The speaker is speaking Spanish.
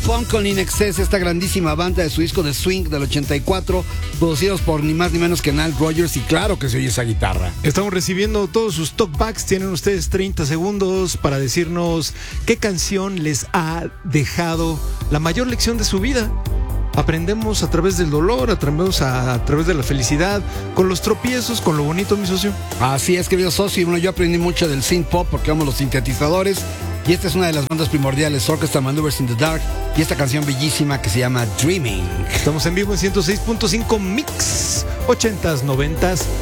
Funk con INXS, esta grandísima banda de su disco de Swing del 84, producidos por ni más ni menos que Nile Rodgers, y claro que se oye esa guitarra. Estamos recibiendo todos sus talkbacks. Tienen ustedes 30 segundos para decirnos qué canción les ha dejado la mayor lección de su vida. Aprendemos a través del dolor, aprendemos a través de la felicidad, con los tropiezos, con lo bonito, mi socio. Así es, querido socio, y bueno, yo aprendí mucho del synth pop porque amo los sintetizadores, y esta es una de las bandas primordiales, Orchestra Maneuvers in the Dark, y esta canción bellísima que se llama Dreaming. Estamos en vivo en 106.5 Mix, 80s, 90s